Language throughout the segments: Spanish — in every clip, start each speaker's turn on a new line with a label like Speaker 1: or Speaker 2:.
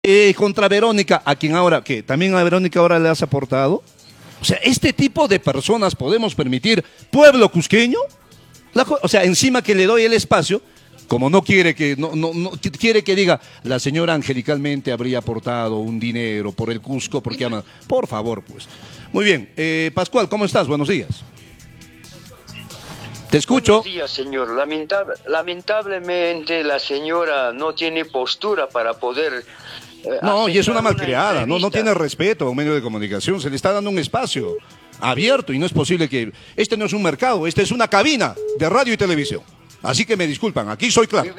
Speaker 1: contra Verónica, a quien ahora, ¿qué? ¿También a Verónica ahora le has aportado? O sea, este tipo de personas podemos permitir, pueblo cusqueño, o sea, encima que le doy el espacio, como no quiere que, no quiere que diga, la señora angelicalmente habría aportado un dinero por el Cusco, porque ama. Por favor, pues. Muy bien, Pascual, ¿cómo estás? Buenos días. Te escucho.
Speaker 2: Buenos días, señor. Lamentablemente la señora no tiene postura para poder...
Speaker 1: No, y es una malcriada, no tiene respeto a un medio de comunicación, se le está dando un espacio abierto y no es posible que... Este no es un mercado, esta es una cabina de radio y televisión. Así que me disculpan, aquí soy claro.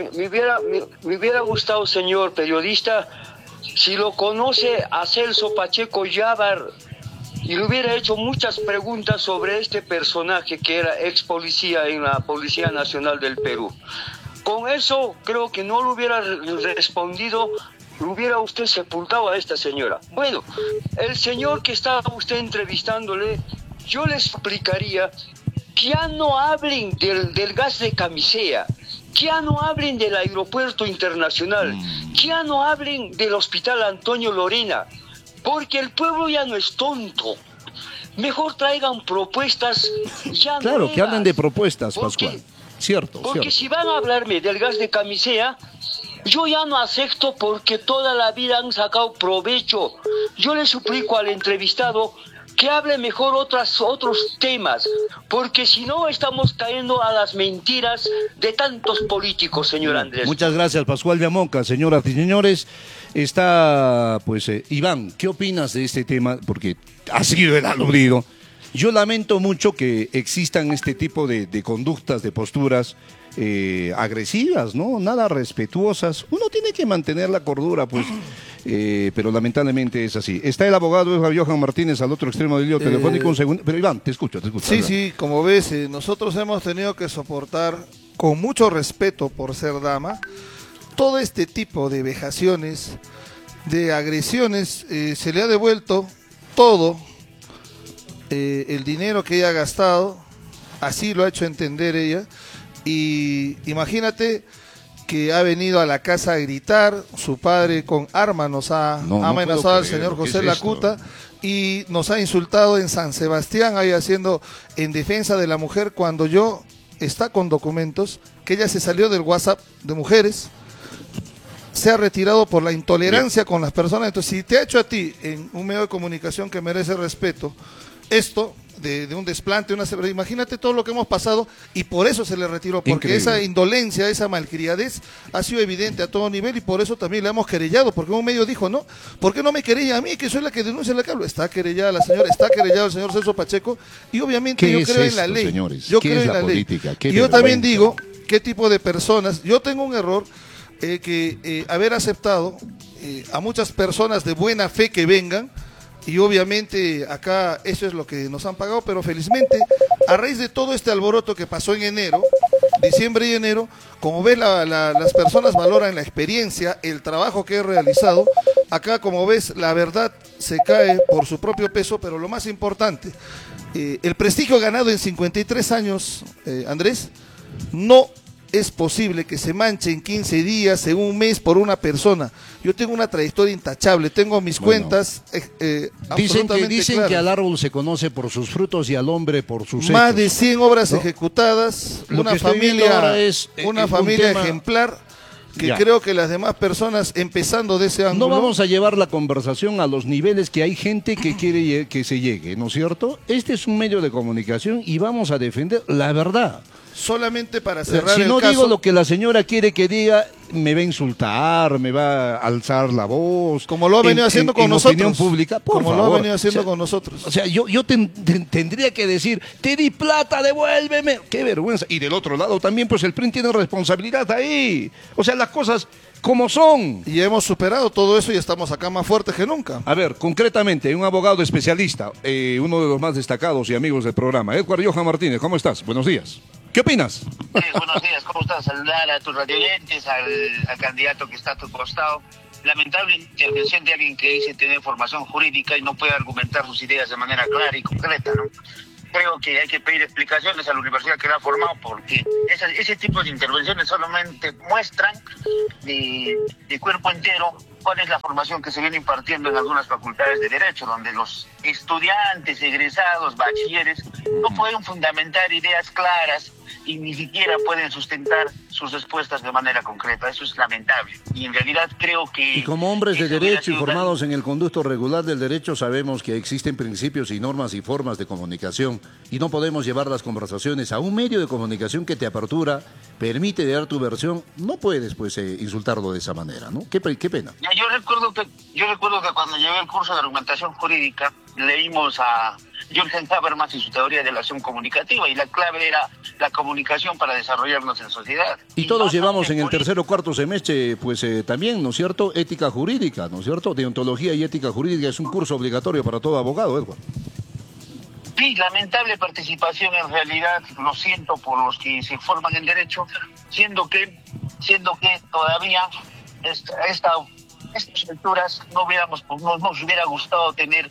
Speaker 2: Me hubiera gustado, señor periodista, si lo conoce a Celso Pacheco Llávar y le hubiera hecho muchas preguntas sobre este personaje que era ex policía en la Policía Nacional del Perú. Con eso creo que no lo hubiera respondido, lo hubiera usted sepultado a esta señora. Bueno, el señor que estaba usted entrevistándole, yo le explicaría que ya no hablen del gas de Camisea, que ya no hablen del aeropuerto internacional, que ya no hablen del hospital Antonio Lorena, porque el pueblo ya no es tonto. Mejor traigan propuestas ya
Speaker 1: claro,
Speaker 2: nuevas.
Speaker 1: que hablen de propuestas, Pascual. Cierto.
Speaker 2: Si van a hablarme del gas de Camisea, yo ya no acepto porque toda la vida han sacado provecho. Yo le suplico al entrevistado que hable mejor otros temas, porque si no estamos cayendo a las mentiras de tantos políticos, señor Andrés.
Speaker 1: Muchas gracias, Pascual Villamonca. Señoras y señores, está, pues, Iván, ¿qué opinas de este tema? Porque ha sido el aludido. Yo lamento mucho que existan este tipo de conductas, de posturas agresivas, ¿no? Nada respetuosas. Uno tiene que mantener la cordura, pues, pero lamentablemente es así. Está el abogado Johan Martínez al otro extremo del hilo telefónico. Un segundo. Pero Iván, te escucho.
Speaker 3: Sí, Iván. Sí, como ves, nosotros hemos tenido que soportar con mucho respeto por ser dama todo este tipo de vejaciones, de agresiones. Se le ha devuelto todo el dinero que ella ha gastado, así lo ha hecho entender ella, y imagínate que ha venido a la casa a gritar, su padre con arma nos ha amenazado al señor José Lacuta y nos ha insultado en San Sebastián, ahí haciendo en defensa de la mujer, cuando está con documentos, que ella se salió del WhatsApp de mujeres, se ha retirado por la intolerancia con las personas. Entonces, si te ha hecho a ti en un medio de comunicación que merece respeto, esto de un desplante, imagínate todo lo que hemos pasado, y por eso se le retiró, porque increíble. Esa indolencia, esa malcriadez ha sido evidente a todo nivel, y por eso también la hemos querellado, porque un medio dijo, no, ¿por qué no me querella a mí, que soy la que denuncia la que hablo? Está querellada la señora, está querellado el señor Celso Pacheco, y obviamente yo creo en la ley,
Speaker 1: señores?
Speaker 3: Yo creo en la ley, y yo también digo, ¿qué tipo de personas? Yo tengo un error, haber aceptado a muchas personas de buena fe que vengan, y obviamente acá eso es lo que nos han pagado, pero felizmente a raíz de todo este alboroto que pasó en enero, diciembre y enero, como ves las personas valoran la experiencia, el trabajo que he realizado. Acá, como ves, la verdad se cae por su propio peso, pero lo más importante, el prestigio ganado en 53 años, Andrés, no es posible que se manche en 15 días, en un mes, por una persona. Yo tengo una trayectoria intachable, tengo mis cuentas absolutamente
Speaker 1: dicen
Speaker 3: claras.
Speaker 1: Que al árbol se conoce por sus frutos y al hombre por sus hechos.
Speaker 3: Más de 100 obras ejecutadas, una familia ejemplar, que creo que las demás personas, empezando de ese ángulo...
Speaker 1: No vamos a llevar la conversación a los niveles que hay gente que quiere que se llegue, ¿no es cierto? Este es un medio de comunicación y vamos a defender la verdad.
Speaker 3: Solamente para cerrar el
Speaker 1: caso... Si no digo lo que la señora quiere que diga, me va a insultar, me va a alzar la voz.
Speaker 3: Como lo ha venido haciendo con nosotros.
Speaker 1: Opinión pública, por favor.
Speaker 3: Lo ha venido haciendo con nosotros.
Speaker 1: O sea, yo tendría que decir, te di plata, devuélveme. Qué vergüenza. Y del otro lado también, pues el PRI tiene responsabilidad ahí. O sea, las cosas como son.
Speaker 3: Y hemos superado todo eso y estamos acá más fuertes que nunca.
Speaker 1: A ver, concretamente, un abogado especialista, uno de los más destacados y amigos del programa, Edward Johan Martínez, ¿cómo estás? Buenos días. ¿Qué opinas?
Speaker 4: Sí, buenos días, ¿cómo estás? Saludar a tus radioyentes, al candidato que está a tu costado. Lamentable intervención de alguien que dice tener formación jurídica y no puede argumentar sus ideas de manera clara y concreta, ¿no? Creo que hay que pedir explicaciones a la universidad que lo ha formado, porque ese tipo de intervenciones solamente muestran de cuerpo entero cuál es la formación que se viene impartiendo en algunas facultades de Derecho, donde los estudiantes, egresados, bachilleres, no pueden fundamentar ideas claras y ni siquiera pueden sustentar sus respuestas de manera concreta. Eso es lamentable. Y en realidad creo que...
Speaker 1: Y como hombres de
Speaker 4: eso hubiera
Speaker 1: derecho y
Speaker 4: sido
Speaker 1: formados en el conducto regular del derecho, sabemos que existen principios y normas y formas de comunicación y no podemos llevar las conversaciones a un medio de comunicación que te apertura, permite dar tu versión. No puedes, pues, insultarlo de esa manera, ¿no? Qué pena.
Speaker 4: Ya, yo recuerdo que cuando llevé el curso de argumentación jurídica, leímos a Jürgen Habermas y su teoría de la acción comunicativa, y la clave era la comunicación para desarrollarnos en sociedad.
Speaker 1: Y todos llevamos en el tercer o cuarto semestre, pues también, ¿no es cierto?, ética jurídica, ¿no es cierto?, deontología y ética jurídica es un curso obligatorio para todo abogado, Edward.
Speaker 4: Sí, lamentable participación en realidad, lo siento por los que se forman en derecho, siendo que todavía estas alturas nos hubiera gustado tener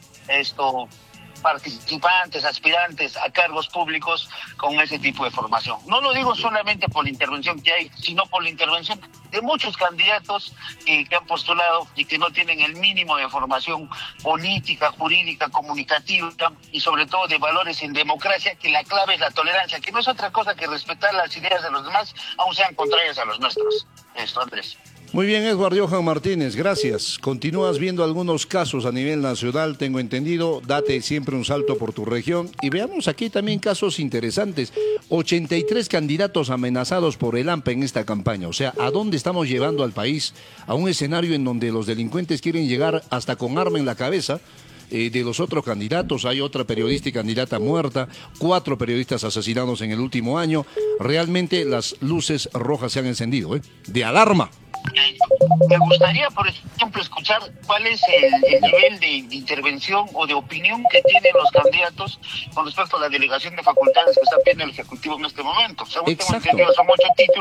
Speaker 4: participantes, aspirantes a cargos públicos con ese tipo de formación. No lo digo solamente por la intervención que hay, sino por la intervención de muchos candidatos que han postulado y que no tienen el mínimo de formación política, jurídica, comunicativa y sobre todo de valores en democracia, que la clave es la tolerancia, que no es otra cosa que respetar las ideas de los demás, aun sean contrarias a los nuestros. Andrés.
Speaker 1: Muy bien, Edward Johan Martínez, gracias. Continúas viendo algunos casos a nivel nacional, tengo entendido. Date siempre un salto por tu región. Y veamos aquí también casos interesantes. 83 candidatos amenazados por el AMPA en esta campaña. O sea, ¿a dónde estamos llevando al país? A un escenario en donde los delincuentes quieren llegar hasta con arma en la cabeza. De los otros candidatos, hay otra periodista y candidata muerta, 4 periodistas asesinados en el último año. Realmente las luces rojas se han encendido, de alarma.
Speaker 4: Me gustaría, por ejemplo, escuchar cuál es el nivel de intervención o de opinión que tienen los candidatos con respecto a la delegación de facultades que está pidiendo el Ejecutivo en este momento. Según tengo entendido, son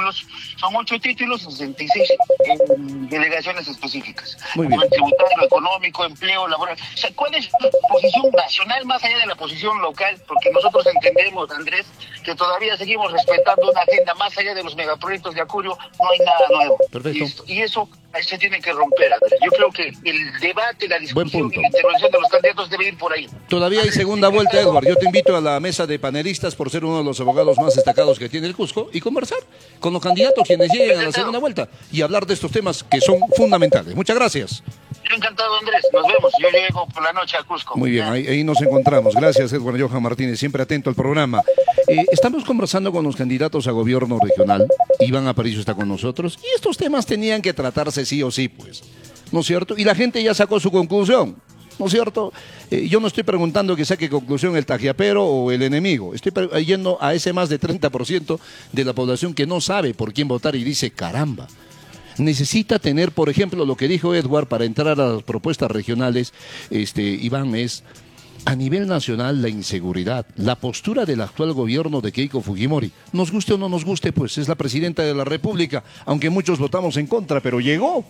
Speaker 4: 8 títulos, 66 delegaciones específicas.
Speaker 1: Muy bien.
Speaker 4: Tributario, económico, empleo, laboral. O sea, ¿cuál es la posición nacional más allá de la posición local? Porque nosotros entendemos, Andrés, que todavía seguimos respetando una agenda más allá de los megaproyectos de Acurio, no hay nada nuevo.
Speaker 1: Perfecto.
Speaker 4: Y eso se tiene que romper, Andrés. Yo creo que el debate, la discusión y la intervención de los candidatos debe ir por ahí.
Speaker 1: Todavía hay segunda vuelta, Edward. Yo te invito a la mesa de panelistas por ser uno de los abogados más destacados que tiene el Cusco y conversar con los candidatos quienes lleguen a la segunda vuelta y hablar de estos temas que son fundamentales. Muchas gracias.
Speaker 4: Yo encantado, Andrés. Nos vemos. Yo llego por la noche a Cusco.
Speaker 1: Muy bien, ahí nos encontramos. Gracias, Edward Johan Martínez, siempre atento al programa. Estamos conversando con los candidatos a gobierno regional. Iván Aparicio está con nosotros. Y estos temas tenían que tratarse sí o sí, pues. ¿No es cierto? Y la gente ya sacó su conclusión. ¿No es cierto? Yo no estoy preguntando que saque conclusión el tajiapero o el enemigo. Estoy yendo a ese más de 30% de la población que no sabe por quién votar y dice, caramba. Necesita tener, por ejemplo, lo que dijo Edward para entrar a las propuestas regionales, Iván, es a nivel nacional la inseguridad, la postura del actual gobierno de Keiko Fujimori. Nos guste o no nos guste, pues es la presidenta de la República, aunque muchos votamos en contra, pero llegó.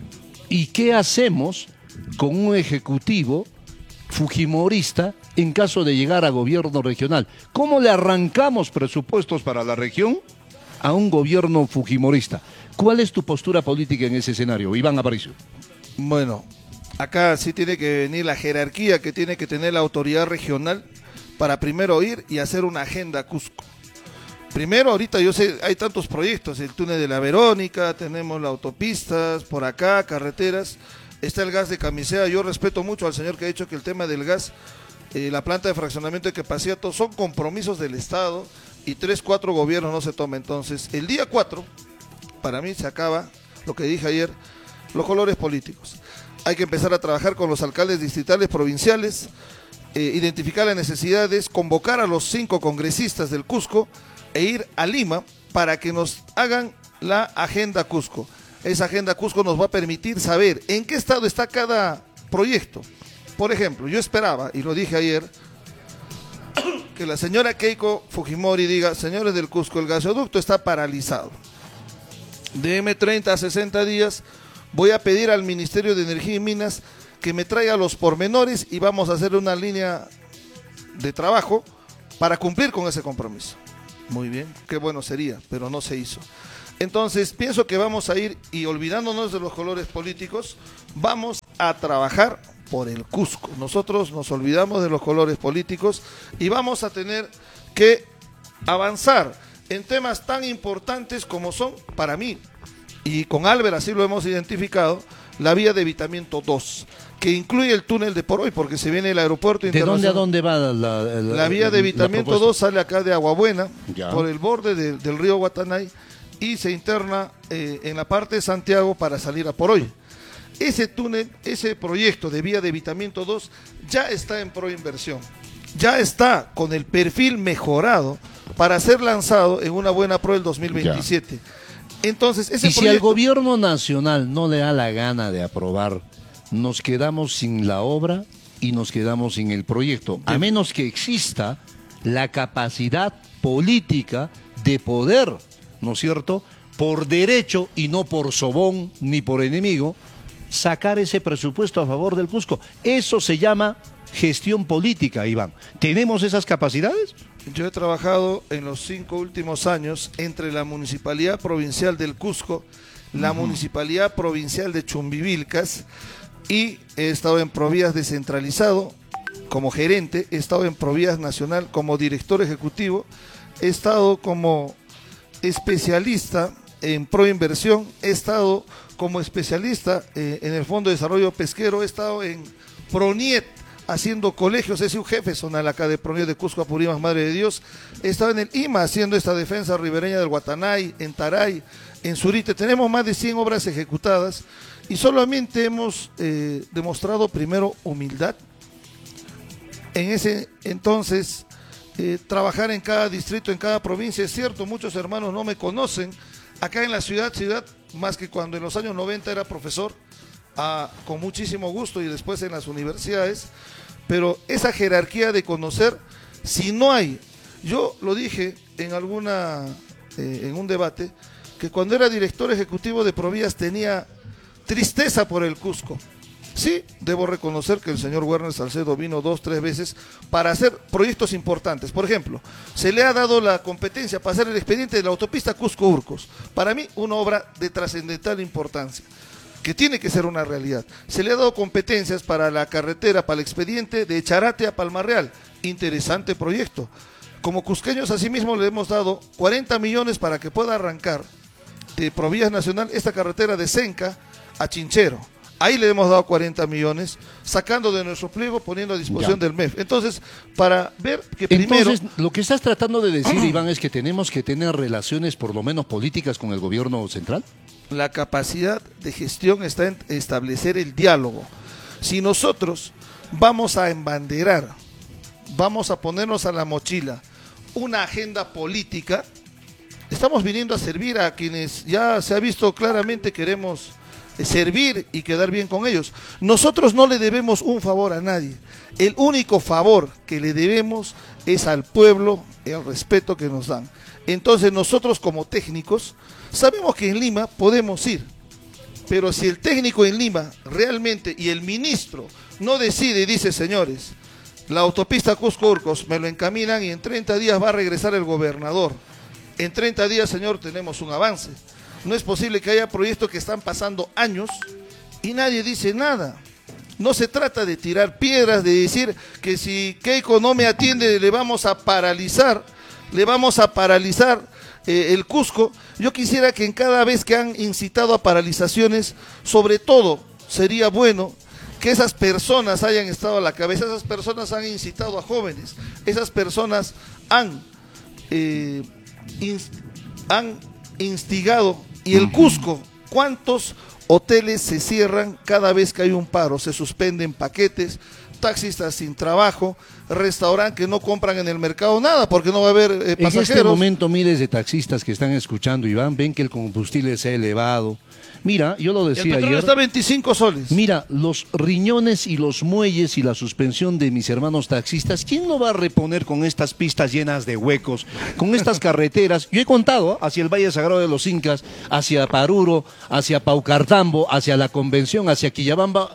Speaker 1: ¿Y qué hacemos con un ejecutivo fujimorista en caso de llegar a gobierno regional? ¿Cómo le arrancamos presupuestos para la región a un gobierno fujimorista? ¿Cuál es tu postura política en ese escenario, Iván Aparicio?
Speaker 3: Bueno, acá sí tiene que venir la jerarquía que tiene que tener la autoridad regional para primero ir y hacer una agenda Cusco. Primero, ahorita yo sé, hay tantos proyectos, el túnel de la Verónica, tenemos las autopistas, por acá, carreteras, está el gas de Camisea. Yo respeto mucho al señor que ha dicho que el tema del gas, la planta de fraccionamiento de Quepaciato, son compromisos del Estado y 3, 4 gobiernos no se toma. Entonces, el día 4, para mí se acaba, lo que dije ayer, los colores políticos. Hay que empezar a trabajar con los alcaldes distritales, provinciales, identificar las necesidades, convocar a los 5 congresistas del Cusco e ir a Lima para que nos hagan la agenda Cusco. Esa agenda Cusco nos va a permitir saber en qué estado está cada proyecto. Por ejemplo, yo esperaba, y lo dije ayer, que la señora Keiko Fujimori diga, señores del Cusco, el gasoducto está paralizado. Déme 30 a 60 días, voy a pedir al Ministerio de Energía y Minas que me traiga los pormenores y vamos a hacer una línea de trabajo para cumplir con ese compromiso. Muy bien, qué bueno sería, pero no se hizo. Entonces, pienso que vamos a ir, y olvidándonos de los colores políticos, vamos a trabajar por el Cusco. Nosotros nos olvidamos de los colores políticos y vamos a tener que avanzar en temas tan importantes como son, para mí, y con Albert así lo hemos identificado, la vía de evitamiento 2, que incluye el túnel de Poroy, porque se viene el aeropuerto internacional.
Speaker 1: ¿De dónde a dónde va
Speaker 3: la vía de evitamiento 2 sale acá de Aguabuena,
Speaker 1: ya,
Speaker 3: por el borde del río Guatanay, y se interna en la parte de Santiago para salir a Poroy. Ese túnel, ese proyecto de vía de evitamiento 2 ya está en proinversión, ya está con el perfil mejorado para ser lanzado en una buena pro del 2027. Ya. Entonces, ese
Speaker 1: y si al gobierno nacional no le da la gana de aprobar, nos quedamos sin la obra y nos quedamos sin el proyecto, a menos que exista la capacidad política de poder, ¿no es cierto?, por derecho y no por sobón ni por enemigo, sacar ese presupuesto a favor del Cusco. Eso se llama gestión política, Iván. ¿Tenemos esas capacidades?
Speaker 3: Yo he trabajado en los 5 últimos años entre la Municipalidad Provincial del Cusco, la Municipalidad Provincial de Chumbivilcas, y he estado en Provías descentralizado como gerente, he estado en Provías Nacional como director ejecutivo, he estado como especialista en proinversión, he estado como especialista en el Fondo de Desarrollo Pesquero, he estado en PRONIET haciendo colegios, he sido jefe zonal acá de PRONIET de Cusco, Apurímac, Madre de Dios, he estado en el IMA haciendo esta defensa ribereña del Guatanay, en Taray, en Surite. Tenemos más de 100 obras ejecutadas y solamente hemos demostrado primero humildad. En ese entonces, trabajar en cada distrito, en cada provincia, es cierto, muchos hermanos no me conocen, acá en la ciudad, más que cuando en los años 90 era profesor, con muchísimo gusto, y después en las universidades, pero esa jerarquía de conocer, si no hay, yo lo dije en en un debate, que cuando era director ejecutivo de Provías tenía tristeza por el Cusco. Sí, debo reconocer que el señor Werner Salcedo vino 2, 3 veces para hacer proyectos importantes. Por ejemplo, se le ha dado la competencia para hacer el expediente de la autopista Cusco-Urcos. Para mí, una obra de trascendental importancia, que tiene que ser una realidad. Se le ha dado competencias para la carretera, para el expediente de Charate a Palmarreal. Interesante proyecto. Como cusqueños, asimismo, le hemos dado 40 millones para que pueda arrancar de Provías Nacional esta carretera de Senca a Chinchero. Ahí le hemos dado 40 millones, sacando de nuestro pliego, poniendo a disposición del MEF. Entonces, para ver que primero...
Speaker 1: Entonces, lo que estás tratando de decir, Iván, es que tenemos que tener relaciones, por lo menos políticas, con el gobierno central.
Speaker 3: La capacidad de gestión está en establecer el diálogo. Si nosotros vamos a embanderar, vamos a ponernos a la mochila una agenda política, estamos viniendo a servir a quienes ya se ha visto claramente queremos servir y quedar bien con ellos. Nosotros no le debemos un favor a nadie. El único favor que le debemos es al pueblo, el respeto que nos dan. Entonces nosotros como técnicos sabemos que en Lima podemos ir, pero si el técnico en Lima realmente y el ministro no decide y dice, señores, la autopista Cusco-Urcos me lo encaminan y en 30 días va a regresar el gobernador, en 30 días, señor, tenemos un avance. No es posible que haya proyectos que están pasando años y nadie dice nada. No se trata de tirar piedras, de decir que si Keiko no me atiende le vamos a paralizar el Cusco. Yo quisiera que en cada vez que han incitado a paralizaciones, sobre todo sería bueno que esas personas hayan estado a la cabeza. Esas personas han incitado a jóvenes, esas personas han instigado. Y el Cusco, ¿cuántos hoteles se cierran cada vez que hay un paro? Se suspenden paquetes, taxistas sin trabajo, restaurantes que no compran en el mercado nada porque no va a haber pasajeros.
Speaker 1: En este momento miles de taxistas que están escuchando, Iván, ven que el combustible se ha elevado. Mira, yo lo decía ayer. El
Speaker 3: petróleo está a 25 soles.
Speaker 1: Mira, los riñones y los muelles y la suspensión de mis hermanos taxistas, ¿quién lo va a reponer con estas pistas llenas de huecos, con estas carreteras? Yo he contado hacia el Valle Sagrado de los Incas, hacia Paruro, hacia Paucartambo, hacia la Convención, hacia Quillabamba.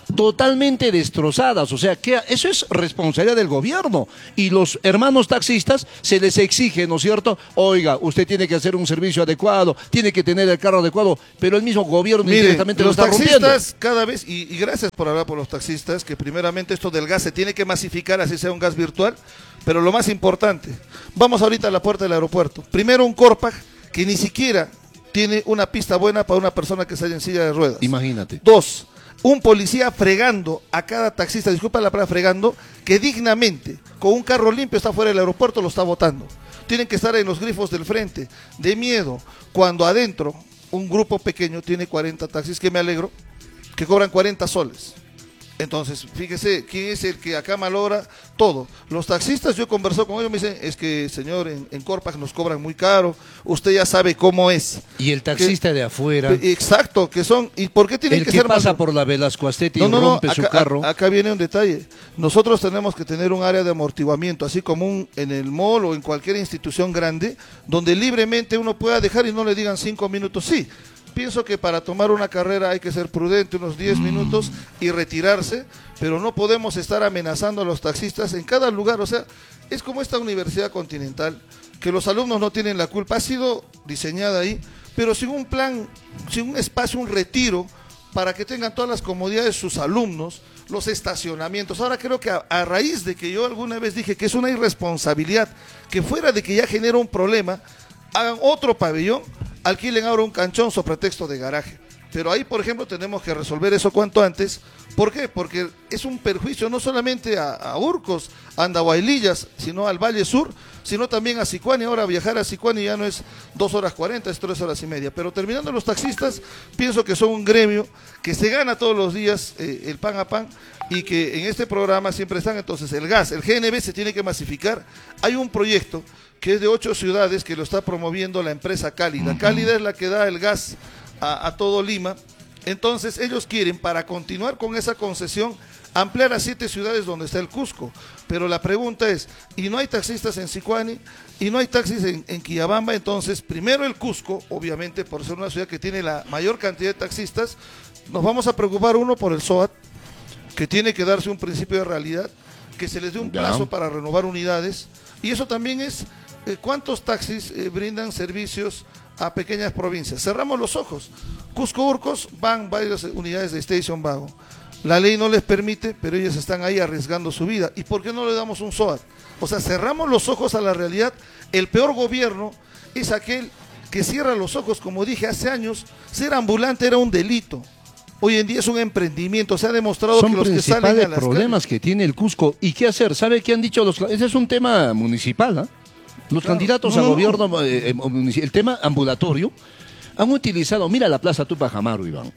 Speaker 1: totalmente destrozadas. O sea, que eso es responsabilidad del gobierno. Y los hermanos taxistas se les exige, ¿no es cierto? Oiga, usted tiene que hacer un servicio adecuado, tiene que tener el carro adecuado, pero el mismo gobierno directamente lo está rompiendo.
Speaker 3: Los taxistas cada vez, y gracias por hablar por los taxistas, que primeramente esto del gas se tiene que masificar, así sea un gas virtual, pero lo más importante, vamos ahorita a la puerta del aeropuerto. Primero un Corpac que ni siquiera tiene una pista buena para una persona que sale en silla de ruedas.
Speaker 1: Imagínate.
Speaker 3: 2, un policía fregando a cada taxista, disculpa la palabra fregando, que dignamente, con un carro limpio está fuera del aeropuerto, lo está botando. Tienen que estar en los grifos del frente, de miedo, cuando adentro un grupo pequeño tiene 40 taxis, que me alegro, que cobran 40 soles. Entonces, fíjese, ¿quién es el que acá malogra todo? Los taxistas, yo he conversado con ellos, me dicen, es que señor, en Corpac nos cobran muy caro, usted ya sabe cómo es.
Speaker 1: Y el taxista de afuera.
Speaker 3: Exacto, que son, ¿y por qué tienen que ser más?
Speaker 1: El que pasa por la Velasco Astete y rompe su carro.
Speaker 3: Acá viene un detalle, nosotros tenemos que tener un área de amortiguamiento, así como en el mall o en cualquier institución grande, donde libremente uno pueda dejar y no le digan 5 minutos, sí. Pienso que para tomar una carrera hay que ser prudente, unos 10 minutos y retirarse, pero no podemos estar amenazando a los taxistas en cada lugar. O sea, es como esta universidad continental, que los alumnos no tienen la culpa, ha sido diseñada ahí, pero sin un plan, sin un espacio, un retiro, para que tengan todas las comodidades sus alumnos, los estacionamientos. Ahora creo que a raíz de que yo alguna vez dije que es una irresponsabilidad, que fuera de que ya genera un problema, hagan otro pabellón, alquilen ahora un canchón sobre pretexto de garaje. Pero ahí, por ejemplo, tenemos que resolver eso cuanto antes. ¿Por qué? Porque es un perjuicio no solamente a Urcos, a Andahuaylillas, sino al Valle Sur, sino también a Sicuani. Ahora viajar a Sicuani ya no es 2 horas 40, es 3 horas y media. Pero terminando, los taxistas, pienso que son un gremio que se gana todos los días el pan a pan, y que en este programa siempre están. Entonces, el gas, el GNB se tiene que masificar. Hay un proyecto que es de 8 ciudades, que lo está promoviendo la empresa Cálida. Cálida es la que da el gas a todo Lima. Entonces ellos quieren, para continuar con esa concesión, ampliar a 7 ciudades donde está el Cusco. Pero la pregunta es, ¿y no hay taxistas en Sicuani? ¿Y no hay taxis en Quillabamba? Entonces, primero el Cusco, obviamente por ser una ciudad que tiene la mayor cantidad de taxistas, nos vamos a preocupar, uno, por el SOAT, que tiene que darse un principio de realidad, que se les dé un plazo para renovar unidades, y eso también es cuántos taxis brindan servicios a pequeñas provincias. Cerramos los ojos. Cusco Urcos van varias unidades de Station Vago. La ley no les permite, pero ellos están ahí arriesgando su vida. ¿Y por qué no le damos un SOAT? O sea, cerramos los ojos a la realidad. El peor gobierno es aquel que cierra los ojos. Como dije hace años, ser ambulante era un delito. Hoy en día es un emprendimiento. Se ha demostrado que los que salen a las
Speaker 1: problemas que tiene el Cusco. ¿Y qué hacer? ¿Sabe qué han dicho los? Ese es un tema municipal, ¿ah? Los candidatos a gobierno, el tema ambulatorio, han utilizado, mira la Plaza Tupac Amaru, Iván,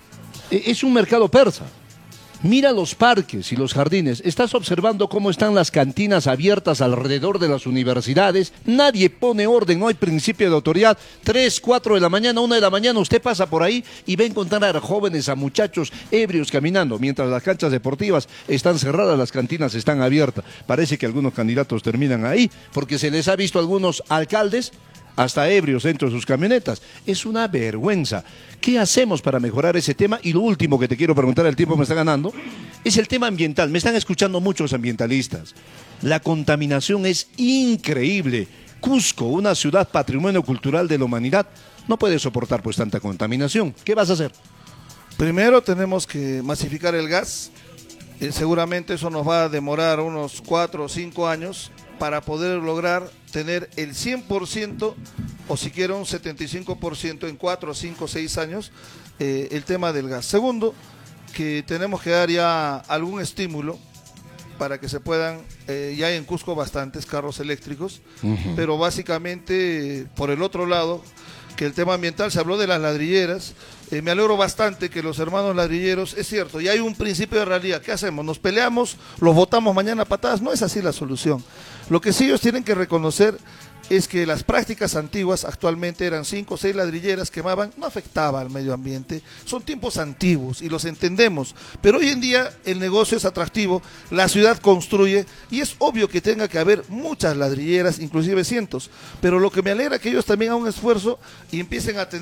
Speaker 1: es un mercado persa. Mira los parques y los jardines, estás observando cómo están las cantinas abiertas alrededor de las universidades, nadie pone orden, no hay principio de autoridad. 3, 4 de la mañana, 1 de la mañana, usted pasa por ahí y va a encontrar a jóvenes, a muchachos ebrios caminando, mientras las canchas deportivas están cerradas, las cantinas están abiertas. Parece que algunos candidatos terminan ahí, porque se les ha visto a algunos alcaldes hasta ebrios dentro de sus camionetas. Es una vergüenza. ¿Qué hacemos para mejorar ese tema? Y lo último que te quiero preguntar, el tiempo me está ganando, es el tema ambiental. Me están escuchando muchos ambientalistas. La contaminación es increíble. Cusco, una ciudad patrimonio cultural de la humanidad, no puede soportar pues tanta contaminación. ¿Qué vas a hacer?
Speaker 3: Primero tenemos que masificar el gas. Seguramente eso nos va a demorar unos 4 o 5 años para poder lograr tener el 100% o siquiera un 75% en 4, 5, 6 años el tema del gas. Segundo, que tenemos que dar ya algún estímulo para que se puedan, ya hay en Cusco bastantes carros eléctricos, pero básicamente por el otro lado, que el tema ambiental, se habló de las ladrilleras. Me alegro bastante que los hermanos ladrilleros, es cierto, y hay un principio de realidad. ¿Qué hacemos? ¿Nos peleamos? ¿Los votamos mañana a patadas? No es así la solución. Lo que sí ellos tienen que reconocer es que las prácticas antiguas, actualmente eran 5 o 6 ladrilleras, quemaban, no afectaba al medio ambiente. Son tiempos antiguos y los entendemos, pero hoy en día el negocio es atractivo, la ciudad construye y es obvio que tenga que haber muchas ladrilleras, inclusive cientos, pero lo que me alegra es que ellos también hagan un esfuerzo y empiecen a tener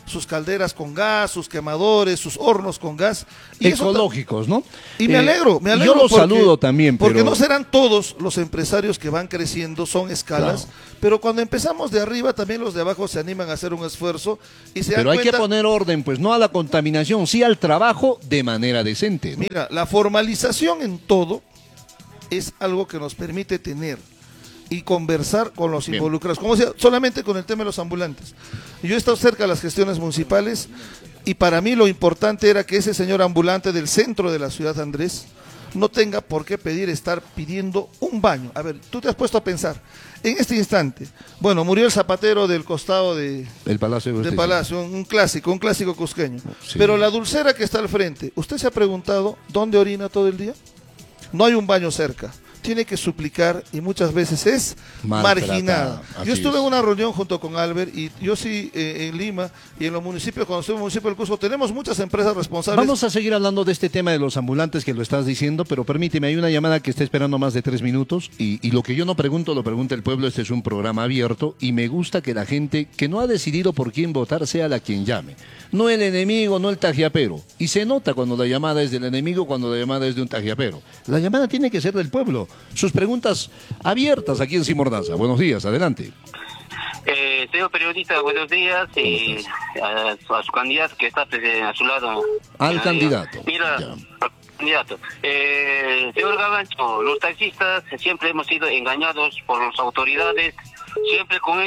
Speaker 3: sus calderas con gas, sus quemadores, sus hornos con gas. Y
Speaker 1: ecológicos, ¿no?
Speaker 3: Y me alegro.
Speaker 1: Yo los saludo también.
Speaker 3: Porque no serán todos los empresarios que van creciendo, son escalas, claro. Pero cuando empezamos de arriba, también los de abajo se animan a hacer un esfuerzo y se dan
Speaker 1: Pero hay
Speaker 3: cuenta...
Speaker 1: que poner orden, pues no a la contaminación, sí al trabajo de manera decente, ¿no?
Speaker 3: Mira, la formalización en todo es algo que nos permite tener y conversar con los involucrados, como decía, solamente con el tema de los ambulantes. Yo he estado cerca de las gestiones municipales y para mí lo importante era que ese señor ambulante del centro de la ciudad, Andrés, no tenga por qué estar pidiendo un baño. A ver, tú te has puesto a pensar, en este instante, bueno, murió el zapatero del costado de
Speaker 1: Palacio,
Speaker 3: un clásico cusqueño,
Speaker 1: sí.
Speaker 3: Pero la dulcera que está al frente, ¿usted se ha preguntado dónde orina todo el día? No hay un baño cerca. Tiene que suplicar y muchas veces es marginada. Yo estuve en una reunión junto con Albert y yo sí en Lima y en los municipios, cuando estuve en el municipio del Cusco, tenemos muchas empresas responsables.
Speaker 1: Vamos a seguir hablando de este tema de los ambulantes que lo estás diciendo, pero permíteme, hay una llamada que está esperando más de 3 minutos y lo que yo no pregunto, lo pregunta el pueblo. Este es un programa abierto y me gusta que la gente que no ha decidido por quién votar sea la quien llame. No el enemigo, no el tajiapero. Y se nota cuando la llamada es del enemigo, cuando la llamada es de un tajiapero. La llamada tiene que ser del pueblo. Sus preguntas abiertas aquí en Simordaza. Buenos días, adelante.
Speaker 5: Señor periodista, buenos días. A su candidato que está a su lado.
Speaker 1: Al candidato.
Speaker 5: Mira, al candidato. Señor Gavancho, los taxistas siempre hemos sido engañados por las autoridades, siempre con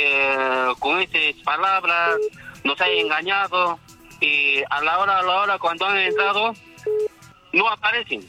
Speaker 5: esas palabras nos han engañado y a la hora cuando han entrado no aparecen.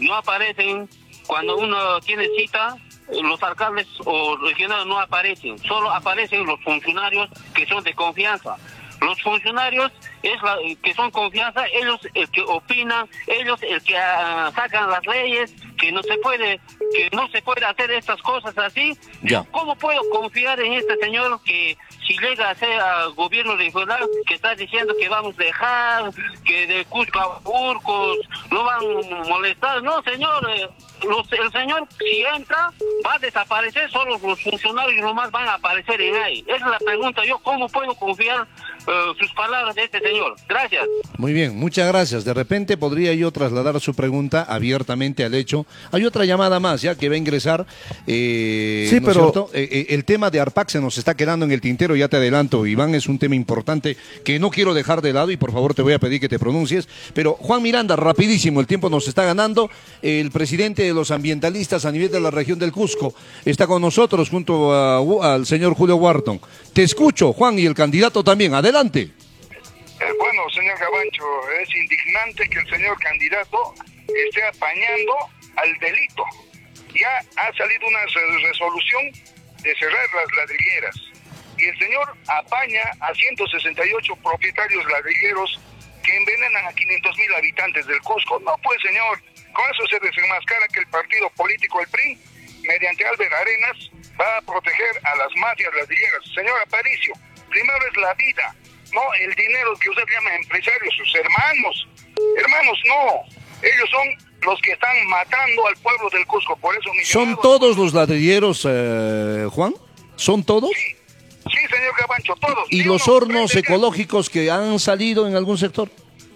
Speaker 5: Cuando uno tiene cita, los alcaldes o regionales no aparecen, solo aparecen los funcionarios que son de confianza. Los funcionarios que son confianza, ellos el que opinan, ellos el que sacan las leyes, que no se puede hacer estas cosas así.
Speaker 1: Ya.
Speaker 5: ¿Cómo puedo confiar en este señor que si llega a ser gobierno regional, que está diciendo que vamos a dejar, que de Cusco a Burgos no van a molestar? No, señor, el señor si entra va a desaparecer, solo los funcionarios nomás van a aparecer en ahí. Esa es la pregunta, yo cómo puedo confiar sus palabras de este señor. Gracias.
Speaker 1: Muy bien, muchas gracias. De repente podría yo trasladar su pregunta abiertamente al hecho. Hay otra llamada más ya que va a ingresar.
Speaker 3: Sí,
Speaker 1: ¿no
Speaker 3: pero
Speaker 1: el tema de ARPAC se nos está quedando en el tintero, ya te adelanto, Iván, es un tema importante que no quiero dejar de lado y por favor te voy a pedir que te pronuncies. Pero Juan Miranda, rapidísimo, el tiempo nos está ganando. El presidente de los ambientalistas a nivel de la región del Cusco está con nosotros junto al señor Julio Wharton. Te escucho, Juan, y el candidato también. Adelante.
Speaker 6: Bueno, señor Gavancho, es indignante que el señor candidato esté apañando al delito. Ya ha salido una resolución de cerrar las ladrilleras y el señor apaña a 168 propietarios ladrilleros que envenenan a 500,000 habitantes del Cusco. No, pues, señor, con eso se desenmascara que el partido político, el PRI, mediante Albert Arenas, va a proteger a las mafias ladrilleras. Señor Aparicio, primero es la vida, no el dinero que usted llama empresarios, sus hermanos. Hermanos, no. Ellos son los que están matando al pueblo del Cusco. Por eso
Speaker 1: ¿Son todos los ladrilleros, Juan? ¿Son todos?
Speaker 6: Sí. Sí, señor Gavancho, todos.
Speaker 1: ¿Y los hornos ecológicos que han salido en algún sector?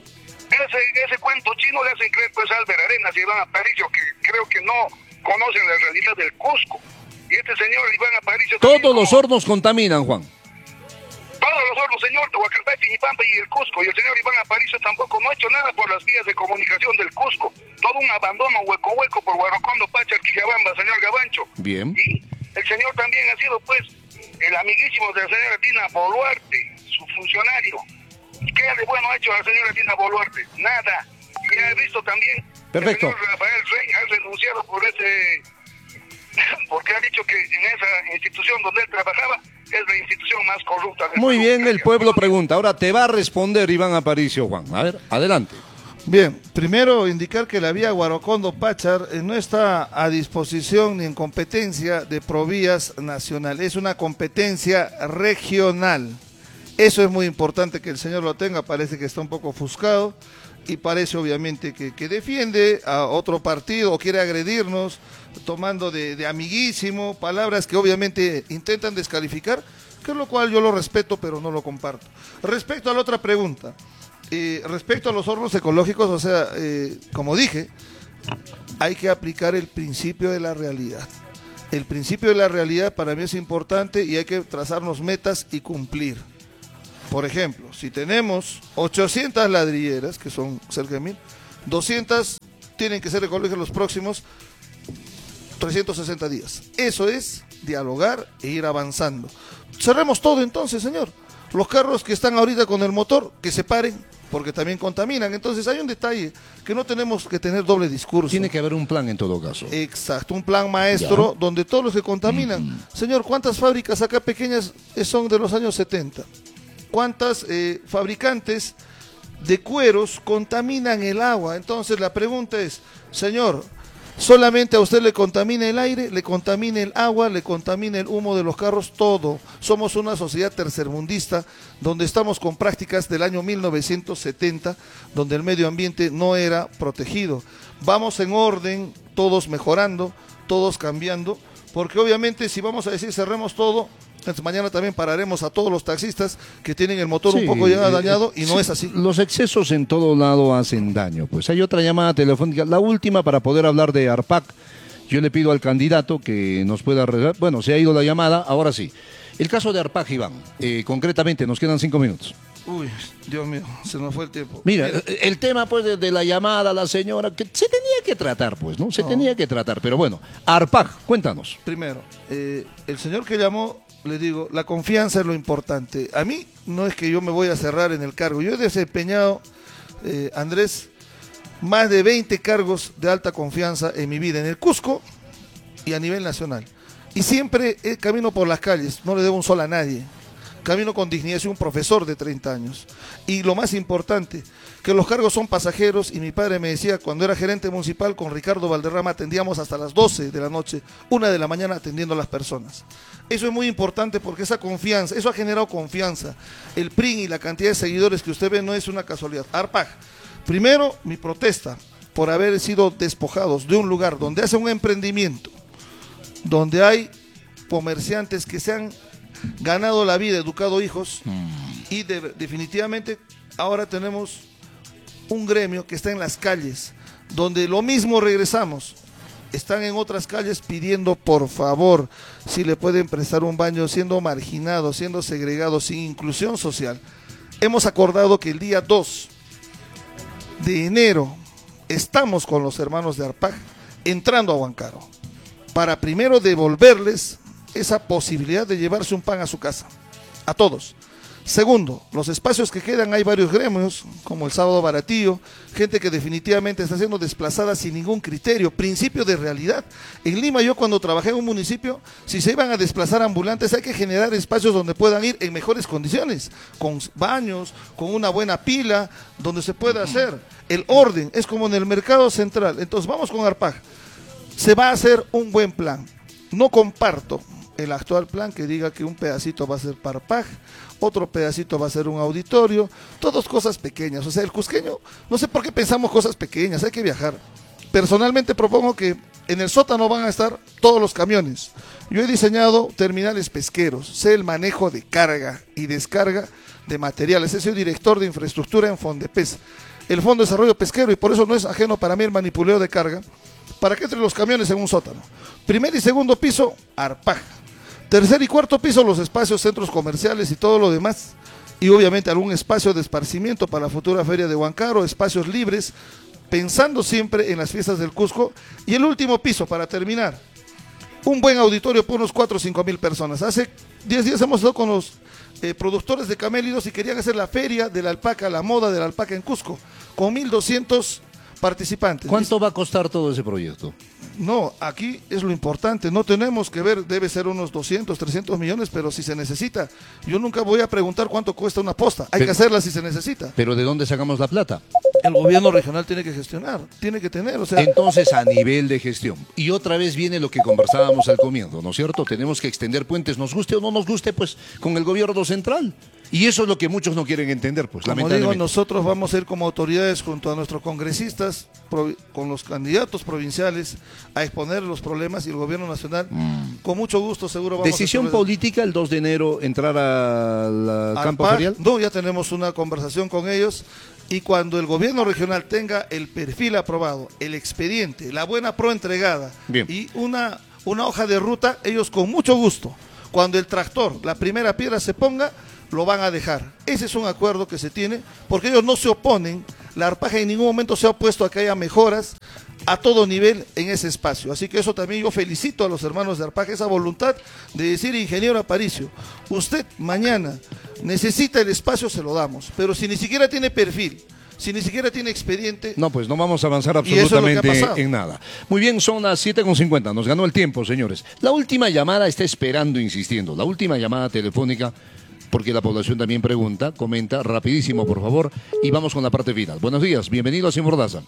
Speaker 6: Ese cuento chino le hacen creer pues a Albert Arenas y Iván Aparicio, que creo que no conocen la realidad del Cusco. Y este señor Iván Aparicio...
Speaker 1: Todos los hornos contaminan, Juan.
Speaker 6: Todos los hornos, señor, Tehuacalpay, Piñipampa y el Cusco. Y el señor Iván Aparicio tampoco no ha hecho nada por las vías de comunicación del Cusco. Todo un abandono hueco por Guaracondo, Pacha, Quillabamba, señor Gavancho.
Speaker 1: Bien.
Speaker 6: Y el señor también ha sido, pues, el amiguísimo de la señora Dina Boluarte, su funcionario. ¿Qué de bueno ha hecho la señora Dina Boluarte? Nada. Y ha visto también...
Speaker 1: Perfecto.
Speaker 6: El señor Rafael Rey ha renunciado porque ha dicho que en esa institución donde él trabajaba es la institución más corrupta del
Speaker 1: Muy
Speaker 6: Perú.
Speaker 1: bien, el pueblo pregunta. Ahora te va a responder Iván Aparicio, Juan. A ver, adelante.
Speaker 3: Bien, primero indicar que la vía Guaracondo-Pachar no está a disposición ni en competencia de Provías Nacional, es una competencia regional. Eso es muy importante que el señor lo tenga, parece que está un poco ofuscado y parece obviamente que defiende a otro partido o quiere agredirnos tomando de amiguísimo, palabras que obviamente intentan descalificar que lo cual yo lo respeto, pero no lo comparto. Respecto a la otra pregunta, respecto a los hornos ecológicos, o sea, como dije, hay que aplicar el principio de la realidad. El principio de la realidad para mí es importante y hay que trazarnos metas y cumplir. Por ejemplo, si tenemos 800 ladrilleras, que son cerca de 1000, 200 tienen que ser ecológicas los próximos 360 días. Eso es dialogar e ir avanzando. Cerremos todo entonces, señor. Los carros que están ahorita con el motor, que se paren, porque también contaminan. Entonces hay un detalle, que no tenemos que tener doble discurso.
Speaker 1: Tiene que haber un plan en todo caso.
Speaker 3: Exacto, un plan maestro donde todos los que contaminan. Señor, ¿cuántas fábricas acá pequeñas son de los años 70? ¿Cuántas fabricantes de cueros contaminan el agua? Entonces la pregunta es, señor, solamente a usted le contamina el aire, le contamina el agua, le contamina el humo de los carros, todo. Somos una sociedad tercermundista donde estamos con prácticas del año 1970, donde el medio ambiente no era protegido. Vamos en orden, todos mejorando, todos cambiando, porque obviamente si vamos a decir cerremos todo, entonces mañana también pararemos a todos los taxistas que tienen el motor un poco ya dañado y no es así.
Speaker 1: Los excesos en todo lado hacen daño. Pues hay otra llamada telefónica, la última para poder hablar de ARPAC. Yo le pido al candidato que nos pueda... Bueno, se ha ido la llamada, ahora sí. El caso de ARPAC, Iván, concretamente, nos quedan 5 minutos.
Speaker 3: Uy, Dios mío, se nos fue el tiempo.
Speaker 1: Mira, el tema pues de la llamada a la señora, que se tenía que tratar, pues, ¿no? Se tenía que tratar, pero bueno, ARPAC, cuéntanos.
Speaker 3: Primero, el señor que llamó, le digo, la confianza es lo importante. A mí no es que yo me voy a cerrar en el cargo. Yo he desempeñado, Andrés, más de 20 cargos de alta confianza en mi vida, en el Cusco y a nivel nacional. Y siempre camino por las calles, no le debo un sol a nadie. Camino con dignidad, soy un profesor de 30 años. Y lo más importante, que los cargos son pasajeros, y mi padre me decía, cuando era gerente municipal con Ricardo Valderrama, atendíamos hasta las 12 de la noche, 1 de la mañana atendiendo a las personas. Eso es muy importante porque esa confianza, eso ha generado confianza. El PRI y la cantidad de seguidores que usted ve no es una casualidad. ARPAC, primero mi protesta por haber sido despojados de un lugar donde hace un emprendimiento, donde hay comerciantes que se han ganado la vida, educado hijos, y definitivamente ahora tenemos un gremio que está en las calles, donde lo mismo regresamos, están en otras calles pidiendo por favor si le pueden prestar un baño, siendo marginados, siendo segregados, sin inclusión social. Hemos acordado que el día 2 de enero estamos con los hermanos de ARPAC entrando a Huancaro, para primero devolverles esa posibilidad de llevarse un pan a su casa, a todos. Segundo, los espacios que quedan, hay varios gremios, como el Sábado Baratillo, gente que definitivamente está siendo desplazada sin ningún criterio, principio de realidad. En Lima, yo cuando trabajé en un municipio, si se iban a desplazar ambulantes, hay que generar espacios donde puedan ir en mejores condiciones, con baños, con una buena pila, donde se pueda hacer. El orden es como en el mercado central. Entonces vamos con ARPAC. Se va a hacer un buen plan. No comparto el actual plan que diga que un pedacito va a ser para ARPAC, otro pedacito va a ser un auditorio, todas cosas pequeñas. O sea, el cusqueño, no sé por qué pensamos cosas pequeñas, hay que viajar. Personalmente propongo que en el sótano van a estar todos los camiones. Yo he diseñado terminales pesqueros, sé el manejo de carga y descarga de materiales, he sido director de infraestructura en Fondepes, el Fondo de Desarrollo Pesquero, y por eso no es ajeno para mí el manipuleo de carga. ¿Para qué entre los camiones en un sótano? Primer y segundo piso, ARPAC. Tercer y cuarto piso, los espacios, centros comerciales y todo lo demás. Y obviamente algún espacio de esparcimiento para la futura feria de Huancaro, espacios libres, pensando siempre en las fiestas del Cusco. Y el último piso, para terminar, un buen auditorio por unos 4 o 5 mil personas. Hace 10 días hemos estado con los productores de camélidos y querían hacer la feria de la alpaca, la moda de la alpaca en Cusco, con 1.200 participantes.
Speaker 1: ¿Cuánto va a costar todo ese proyecto?
Speaker 3: No, aquí es lo importante, no tenemos que ver, debe ser unos 200, 300 millones, pero si se necesita, yo nunca voy a preguntar cuánto cuesta una posta, hay que hacerla si se necesita.
Speaker 1: ¿Pero de dónde sacamos la plata?
Speaker 3: El gobierno regional tiene que gestionar, tiene que tener, o sea...
Speaker 1: Entonces, a nivel de gestión, y otra vez viene lo que conversábamos al comienzo, ¿no es cierto? Tenemos que extender puentes, nos guste o no nos guste, pues, con el gobierno central. Y eso es lo que muchos no quieren entender, pues,
Speaker 3: Como digo,
Speaker 1: lamentablemente.
Speaker 3: nosotros vamos a ir como autoridades junto a nuestros congresistas, con los candidatos provinciales, a exponer los problemas, y el gobierno nacional, con mucho gusto, seguro vamos
Speaker 1: ¿Decisión
Speaker 3: a
Speaker 1: política el 2 de enero entrar al campo
Speaker 3: PAC.
Speaker 1: ferial?
Speaker 3: No, ya tenemos una conversación con ellos, y cuando el gobierno regional tenga el perfil aprobado, el expediente, la buena pro entregada,
Speaker 1: Bien.
Speaker 3: y una hoja de ruta, ellos con mucho gusto, cuando el tractor, la primera piedra se ponga, lo van a dejar. Ese es un acuerdo que se tiene, porque ellos no se oponen, la Arpaja en ningún momento se ha opuesto a que haya mejoras a todo nivel en ese espacio. Así que eso también yo felicito a los hermanos de Arpaja, esa voluntad de decir, ingeniero Aparicio, usted mañana necesita el espacio, se lo damos, pero si ni siquiera tiene perfil, si ni siquiera tiene expediente...
Speaker 1: No, pues no vamos a avanzar
Speaker 3: Y eso es lo que ha
Speaker 1: absolutamente
Speaker 3: pasado.
Speaker 1: en nada. Muy bien, son las 7:50, nos ganó el tiempo, señores. La última llamada está esperando, insistiendo, la última llamada telefónica, porque la población también pregunta, comenta, rapidísimo, por favor, y vamos con la parte final. Buenos días, bienvenido a Sin Mordaza.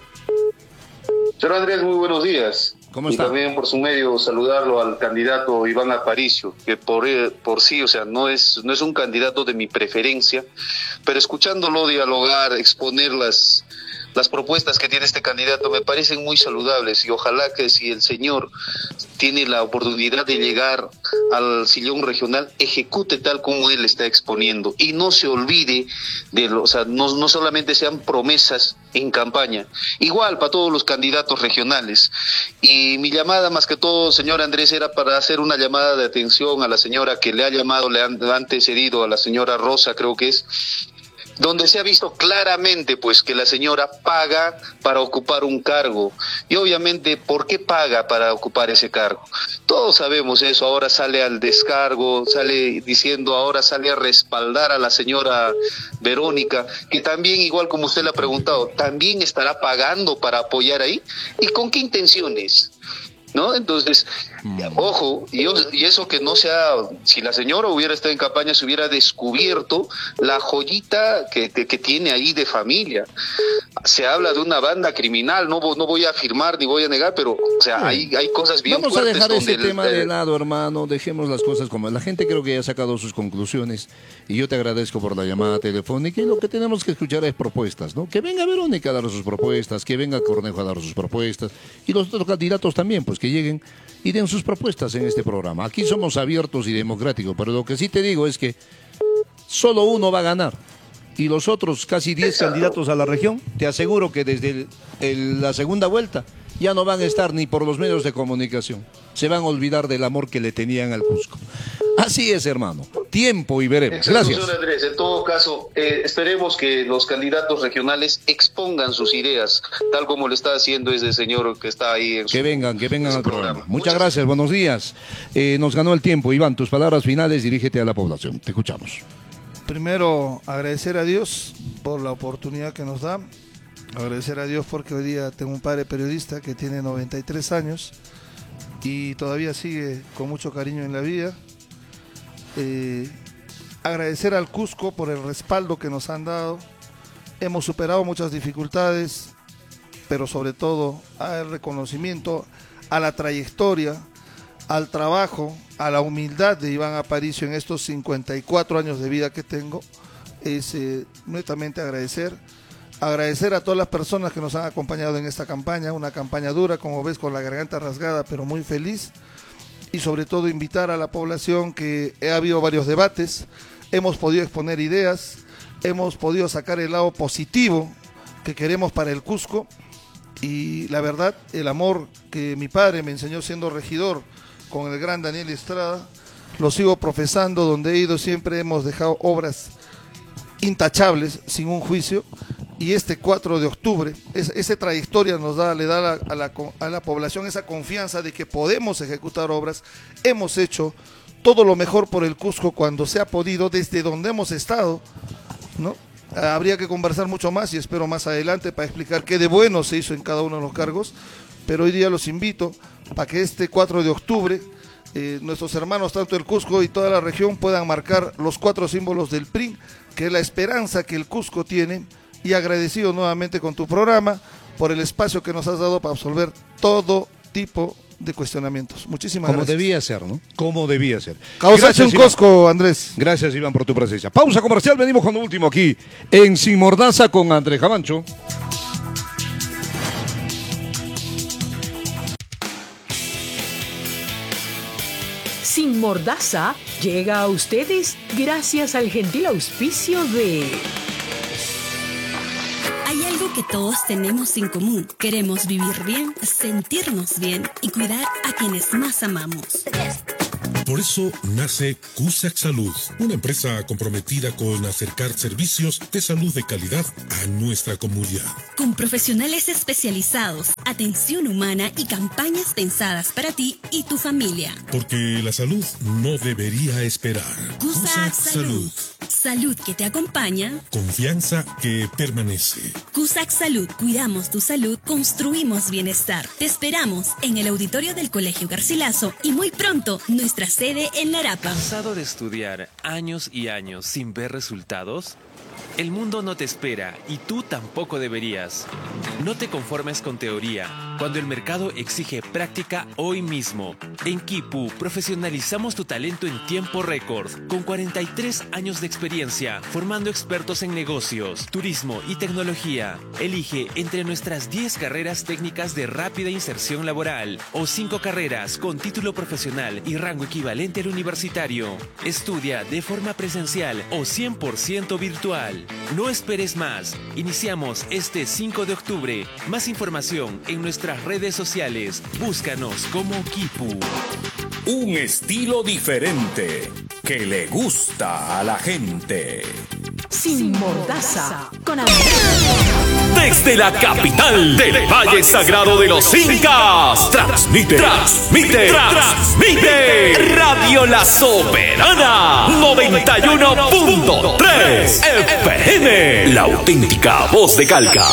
Speaker 7: Señor Andrés, muy buenos días.
Speaker 1: ¿Cómo está?
Speaker 7: Y también por su medio saludarlo al candidato Iván Aparicio, que por sí, o sea, no es un candidato de mi preferencia, pero escuchándolo dialogar, exponer las propuestas que tiene este candidato me parecen muy saludables, y ojalá que si el señor tiene la oportunidad de llegar al sillón regional, ejecute tal como él está exponiendo y no se olvide o sea, no solamente sean promesas en campaña, igual para todos los candidatos regionales. Y mi llamada más que todo, señor Andrés, era para hacer una llamada de atención a la señora que le ha llamado, le ha antecedido, a la señora Rosa, creo que es, donde se ha visto claramente pues que la señora paga para ocupar un cargo. Y obviamente, ¿por qué paga para ocupar ese cargo? Todos sabemos eso. Ahora sale al descargo, sale diciendo, ahora sale a respaldar a la señora Verónica, que también, igual como usted le ha preguntado, también estará pagando para apoyar ahí. ¿Y con qué intenciones? ¿No? Entonces, ojo, y eso que no sea, si la señora hubiera estado en campaña, se hubiera descubierto la joyita que tiene ahí de familia. Se habla de una banda criminal, no voy a afirmar ni voy a negar, pero, o sea, hay cosas bien
Speaker 1: Vamos a
Speaker 7: fuertes
Speaker 1: dejar
Speaker 7: donde
Speaker 1: ese tema de lado, hermano, dejemos las cosas como la gente creo que ya ha sacado sus conclusiones, y yo te agradezco por la llamada telefónica, y lo que tenemos que escuchar es propuestas, ¿no? Que venga Verónica a dar sus propuestas, que venga Cornejo a dar sus propuestas, y los otros candidatos también, pues que lleguen y den sus propuestas en este programa. Aquí somos abiertos y democráticos, pero lo que sí te digo es que solo uno va a ganar. Y los otros casi 10 candidatos a la región, te aseguro que desde la segunda vuelta ya no van a estar ni por los medios de comunicación. Se van a olvidar del amor que le tenían al Cusco. Así es, hermano. Tiempo y veremos.
Speaker 7: Exacto,
Speaker 1: Gracias.
Speaker 7: señor Andrés. En todo caso, esperemos que los candidatos regionales expongan sus ideas, tal como lo está haciendo ese señor que está ahí en
Speaker 1: Que vengan
Speaker 7: en su
Speaker 1: al programa. Muchas gracias, buenos días. Nos ganó el tiempo. Iván, tus palabras finales, dirígete a la población. Te escuchamos.
Speaker 3: Primero, agradecer a Dios por la oportunidad que nos da. Agradecer a Dios porque hoy día tengo un padre periodista que tiene 93 años y todavía sigue con mucho cariño en la vida. Agradecer al Cusco por el respaldo que nos han dado. Hemos superado muchas dificultades, pero sobre todo al reconocimiento, a la trayectoria, al trabajo, a la humildad de Iván Aparicio en estos 54 años de vida que tengo. Es netamente agradecer a todas las personas que nos han acompañado en esta campaña, una campaña dura, como ves, con la garganta rasgada, pero muy feliz. Y sobre todo invitar a la población que ha habido varios debates, hemos podido exponer ideas, hemos podido sacar el lado positivo que queremos para el Cusco, y la verdad, el amor que mi padre me enseñó siendo regidor con el gran Daniel Estrada, lo sigo profesando. Donde he ido siempre hemos dejado obras intachables, sin un juicio, y este 4 de octubre, esa trayectoria le da a la población esa confianza de que podemos ejecutar obras. Hemos hecho todo lo mejor por el Cusco cuando se ha podido, desde donde hemos estado, ¿no? Habría que conversar mucho más y espero más adelante para explicar qué de bueno se hizo en cada uno de los cargos, pero hoy día los invito para que este 4 de octubre nuestros hermanos, tanto el Cusco y toda la región, puedan marcar los 4 símbolos del PRI, que es la esperanza que el Cusco tiene. Y agradecido nuevamente con tu programa por el espacio que nos has dado para absolver todo tipo de cuestionamientos. Muchísimas
Speaker 1: Como
Speaker 3: gracias.
Speaker 1: debía ser, ¿no? Como debía ser.
Speaker 3: Causaste un
Speaker 1: Iván.
Speaker 3: cosco, Andrés.
Speaker 1: Gracias, Iván, por tu presencia. Pausa comercial, venimos con lo último aquí en Sin Mordaza con Andrés Cabancho.
Speaker 8: Sin Mordaza llega a ustedes gracias al gentil auspicio de...
Speaker 9: Hay algo que todos tenemos en común. Queremos vivir bien, sentirnos bien y cuidar a quienes más amamos.
Speaker 10: Por eso nace Cusack Salud, una empresa comprometida con acercar servicios de salud de calidad a nuestra comunidad.
Speaker 9: Con profesionales especializados, atención humana y campañas pensadas para ti y tu familia.
Speaker 10: Porque la salud no debería esperar.
Speaker 9: Cusack Salud. Salud que te acompaña.
Speaker 10: Confianza que permanece.
Speaker 9: Cusack Salud. Cuidamos tu salud, construimos bienestar. Te esperamos en el auditorio del Colegio Garcilaso y muy pronto nuestra sede en Larapa.
Speaker 11: ¿Cansado de estudiar años y años sin ver resultados? El mundo no te espera y tú tampoco deberías. No te conformes con teoría, cuando el mercado exige práctica hoy mismo. En Kipu profesionalizamos tu talento en tiempo récord, con 43 años de experiencia, formando expertos en negocios, turismo y tecnología. Elige entre nuestras 10 carreras técnicas de rápida inserción laboral o 5 carreras con título profesional y rango equivalente al universitario. Estudia de forma presencial o 100% virtual. No esperes más. Iniciamos este 5 de octubre. Más información en nuestras redes sociales. Búscanos como Kipu.
Speaker 12: Un estilo diferente que le gusta a la gente.
Speaker 8: Sin Mordaza con Andrés.
Speaker 12: Desde la capital del Valle Sagrado de los Incas, transmite Radio La Soberana 91.3 FM, la auténtica voz de Calca.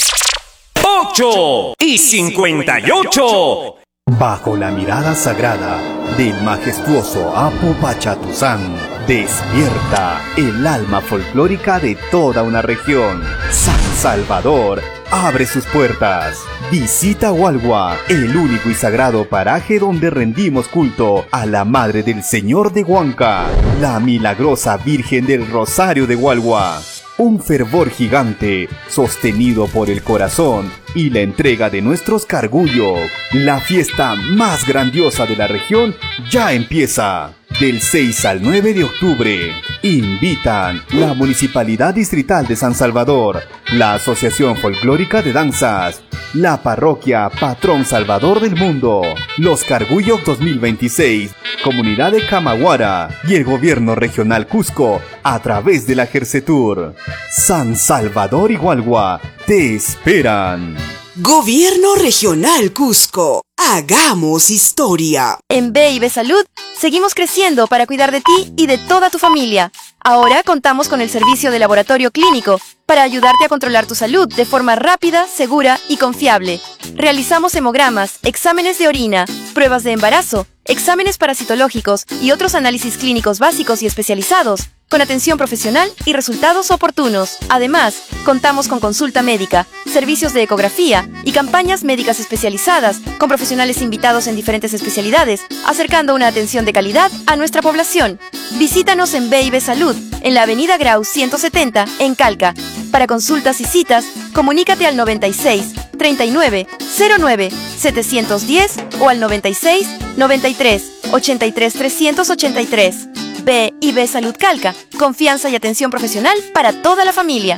Speaker 12: 8:58.
Speaker 13: Bajo la mirada sagrada del majestuoso Apo Pachatuzán, despierta el alma folclórica de toda una región. San Salvador abre sus puertas. Visita Hualgua, el único y sagrado paraje donde rendimos culto a la Madre del Señor de Huanca, la milagrosa Virgen del Rosario de Hualgua. Un fervor gigante, sostenido por el corazón y la entrega de nuestros cargullos. La fiesta más grandiosa de la región ya empieza. Del 6 al 9 de octubre. Invitan la Municipalidad Distrital de San Salvador, la Asociación Folclórica de Danzas, la Parroquia Patrón Salvador del Mundo, los Cargullos 2026, Comunidad de Camaguara y el Gobierno Regional Cusco a través de la Gercetur. San Salvador y Hualgua te esperan.
Speaker 14: Gobierno Regional Cusco. Hagamos historia.
Speaker 15: En B&B Salud seguimos creciendo para cuidar de ti y de toda tu familia. Ahora contamos con el servicio de laboratorio clínico para ayudarte a controlar tu salud de forma rápida, segura y confiable. Realizamos hemogramas, exámenes de orina, pruebas de embarazo, exámenes parasitológicos y otros análisis clínicos básicos y especializados, con atención profesional y resultados oportunos. Además, contamos con consulta médica, servicios de ecografía y campañas médicas especializadas, con profesionales invitados en diferentes especialidades, acercando una atención de calidad a nuestra población. Visítanos en B&B Salud, en la Avenida Grau 170, en Calca. Para consultas y citas, comunícate al 96 39 09 710 o al 96 93 83 383. B&B Salud Calca, confianza y atención profesional para toda la familia.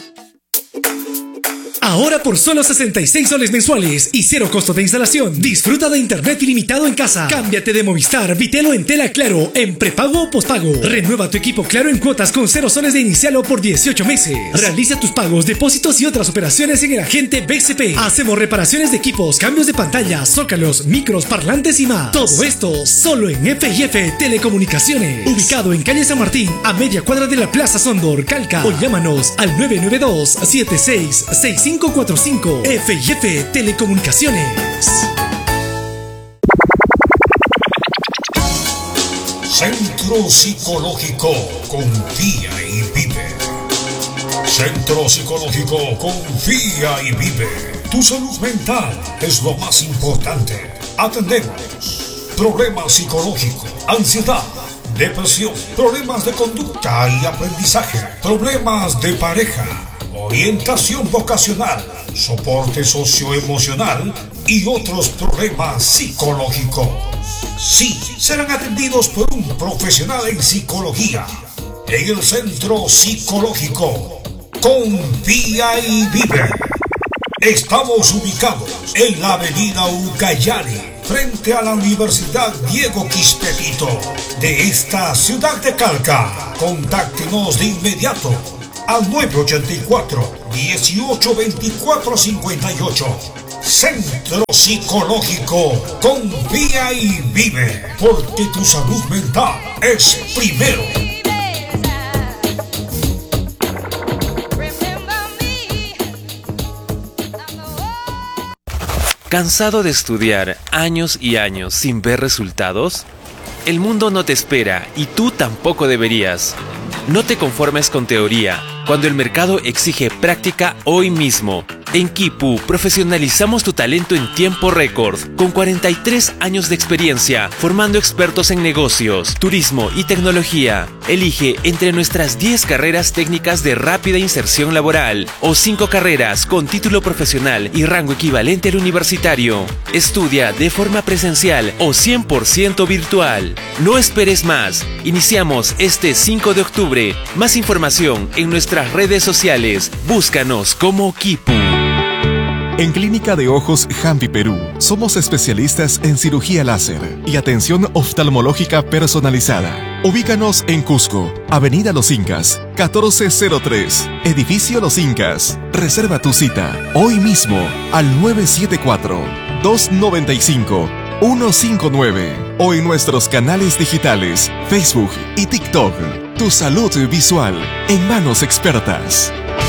Speaker 16: Ahora por solo 66 soles mensuales y cero costo de instalación. Disfruta de internet ilimitado en casa. Cámbiate de Movistar, Vitelo en tela Claro, en prepago o pospago. Renueva tu equipo Claro en cuotas con 0 soles de inicial o por 18 meses. Realiza tus pagos, depósitos y otras operaciones en el agente BCP. Hacemos reparaciones de equipos, cambios de pantalla, zócalos, micros, parlantes y más. Todo esto solo en F&F Telecomunicaciones. Ubicado en calle San Martín, a media cuadra de la Plaza Sondor, Calca. O llámanos al 992-766545. F&F Telecomunicaciones.
Speaker 10: Centro Psicológico Confía y Vive. Centro Psicológico Confía y Vive. Tu salud mental es lo más importante.
Speaker 17: Atendemos problemas psicológicos, ansiedad, depresión, problemas de conducta y aprendizaje, problemas de pareja, orientación vocacional, soporte socioemocional y otros problemas psicológicos. Sí, serán atendidos por un profesional en psicología en el Centro Psicológico Confía y Vive. Estamos ubicados en la avenida Ucayali, frente a la Universidad Diego Quispe-Quito de esta ciudad de Calca. Contáctenos de inmediato al 984-1824-58. Centro Psicológico Confía y Vive, porque tu salud mental es primero.
Speaker 11: ¿Cansado de estudiar años y años sin ver resultados? El mundo no te espera y tú tampoco deberías. No te conformes con teoría, cuando el mercado exige práctica hoy mismo. En Kipu profesionalizamos tu talento en tiempo récord, con 43 años de experiencia, formando expertos en negocios, turismo y tecnología. Elige entre nuestras 10 carreras técnicas de rápida inserción laboral o 5 carreras con título profesional y rango equivalente al universitario. Estudia de forma presencial o 100% virtual. No esperes más. Iniciamos este 5 de octubre. Más información en nuestras redes sociales. Búscanos como Kipu.
Speaker 18: En Clínica de Ojos Jampi Perú, somos especialistas en cirugía láser y atención oftalmológica personalizada. Ubícanos en Cusco, Avenida Los Incas, 1403, Edificio Los Incas. Reserva tu cita hoy mismo al 974-295-159 o en nuestros canales digitales, Facebook y TikTok. Tu salud visual en manos expertas.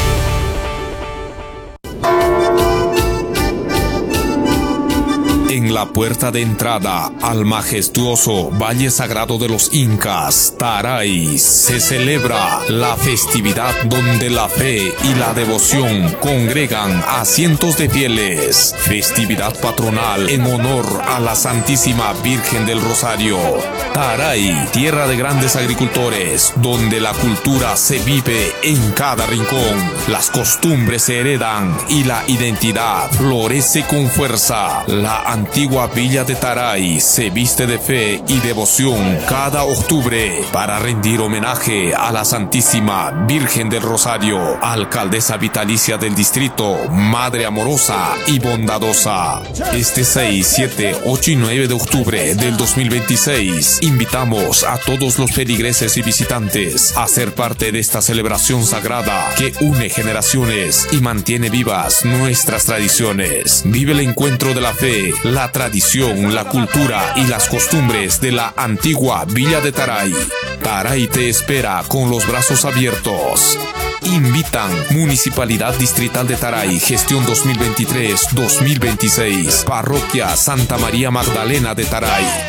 Speaker 12: En la puerta de entrada al majestuoso Valle Sagrado de los Incas, Taray, se celebra la festividad donde la fe y la devoción congregan a cientos de fieles. Festividad patronal en honor a la Santísima Virgen del Rosario. Taray, tierra de grandes agricultores, donde la cultura se vive en cada rincón. Las costumbres se heredan y la identidad florece con fuerza. La antigua villa de Taray se viste de fe y devoción cada octubre para rendir homenaje a la Santísima Virgen del Rosario, alcaldesa vitalicia del distrito, madre amorosa y bondadosa. Este 6, 7, 8 y 9 de octubre del 2026 invitamos a todos los feligreses y visitantes a ser parte de esta celebración sagrada que une generaciones y mantiene vivas nuestras tradiciones. Vive el encuentro de la fe, la tradición, la cultura y las costumbres de la antigua villa de Taray. Taray te espera con los brazos abiertos. Invitan Municipalidad Distrital de Taray, gestión 2023-2026, Parroquia Santa María Magdalena de Taray